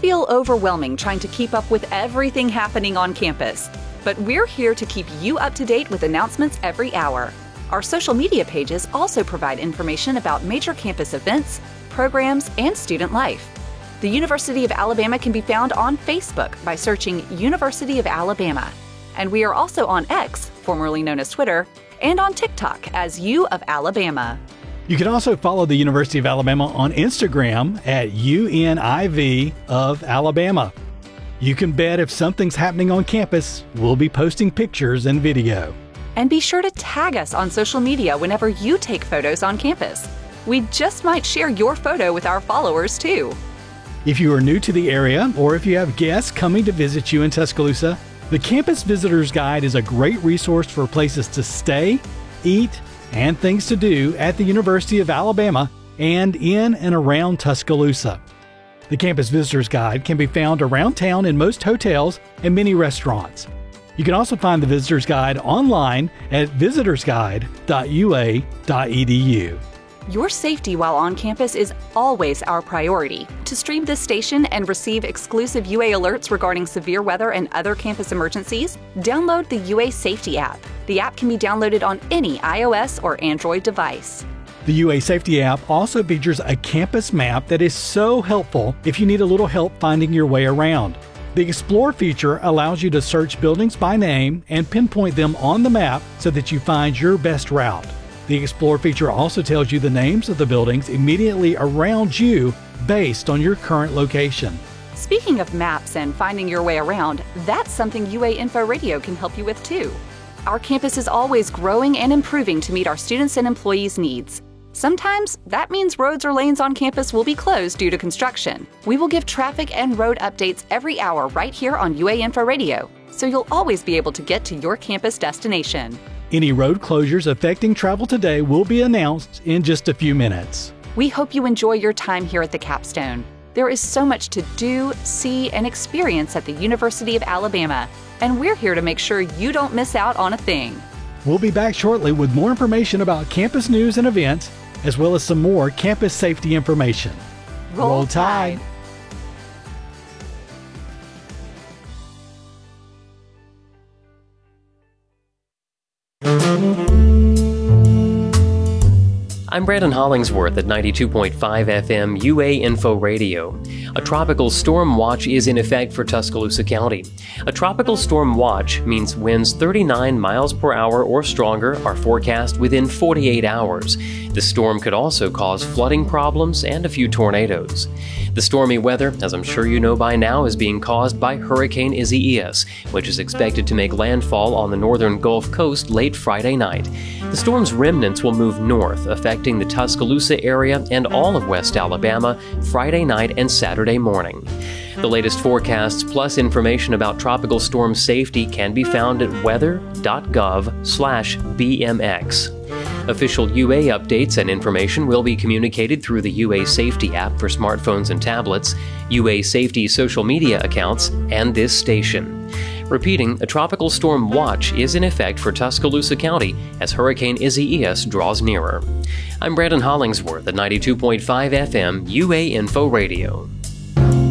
feel overwhelming trying to keep up with everything happening on campus, but we're here to keep you up to date with announcements every hour. Our social media pages also provide information about major campus events, programs, and student life. The University of Alabama can be found on Facebook by searching University of Alabama. And we are also on X, formerly known as Twitter, and on TikTok as U of Alabama. You can also follow the University of Alabama on Instagram at UNIV of Alabama. You can bet if something's happening on campus, we'll be posting pictures and video. And be sure to tag us on social media whenever you take photos on campus. We just might share your photo with our followers too. If you are new to the area or if you have guests coming to visit you in Tuscaloosa, the Campus Visitor's Guide is a great resource for places to stay, eat, and things to do at the University of Alabama and in and around Tuscaloosa. The Campus Visitor's Guide can be found around town in most hotels and many restaurants. You can also find the Visitor's Guide online at visitorsguide.ua.edu. Your safety while on campus is always our priority. To stream this station and receive exclusive UA alerts regarding severe weather and other campus emergencies, download the UA Safety app. The app can be downloaded on any iOS or Android device. The UA Safety app also features a campus map that is so helpful if you need a little help finding your way around. The Explore feature allows you to search buildings by name and pinpoint them on the map so that you find your best route. The Explore feature also tells you the names of the buildings immediately around you based on your current location. Speaking of maps and finding your way around, that's something UA Info Radio can help you with too. Our campus is always growing and improving to meet our students and employees' needs. Sometimes that means roads or lanes on campus will be closed due to construction. We will give traffic and road updates every hour right here on UA Info Radio, so you'll always be able to get to your campus destination. Any road closures affecting travel today will be announced in just a few minutes. We hope you enjoy your time here at the Capstone. There is so much to do, see, and experience at the University of Alabama, and we're here to make sure you don't miss out on a thing. We'll be back shortly with more information about campus news and events, as well as some more campus safety information. Roll Tide! I'm Brandon Hollingsworth at 92.5 FM UA Info Radio. A tropical storm watch is in effect for Tuscaloosa County. A tropical storm watch means winds 39 miles per hour or stronger are forecast within 48 hours. The storm could also cause flooding problems and a few tornadoes. The stormy weather, as I'm sure you know by now, is being caused by Hurricane Isaias, which is expected to make landfall on the northern Gulf Coast late Friday night. The storm's remnants will move north, affecting the Tuscaloosa area and all of West Alabama Friday night and Saturday morning. The latest forecasts plus information about tropical storm safety can be found at weather.gov/BMX. Official UA updates and information will be communicated through the UA Safety app for smartphones and tablets, UA Safety social media accounts, and this station. Repeating, a tropical storm watch is in effect for Tuscaloosa County as Hurricane Isaias draws nearer. I'm Brandon Hollingsworth at 92.5 FM UA Info Radio.